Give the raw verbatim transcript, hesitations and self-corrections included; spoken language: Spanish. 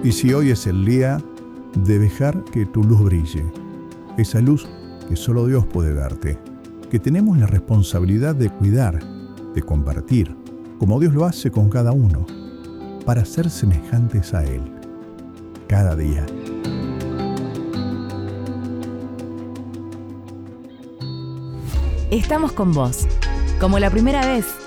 Y si hoy es el día de dejar que tu luz brille, esa luz que solo Dios puede darte, que tenemos la responsabilidad de cuidar, de compartir, como Dios lo hace con cada uno, para ser semejantes a Él, cada día. Estamos con vos, como la primera vez.